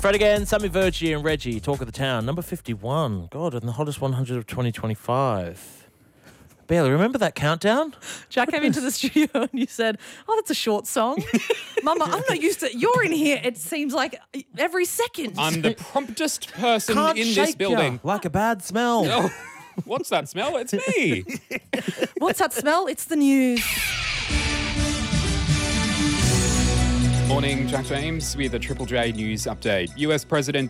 Fred again, Sammy Virgie and Reggie, Talk of the Town, number 51. God, and the hottest 100 of 2025. Barely remember that countdown? Jack came into the studio and you said, "Oh, that's a short song." Mama, I'm not used to you're in here. It seems like every second. I'm the promptest person Can't in shake this building. ya like a bad smell. Oh, what's that smell? It's me. What's that smell? It's the news. Morning, Jack James with a Triple J news update. US President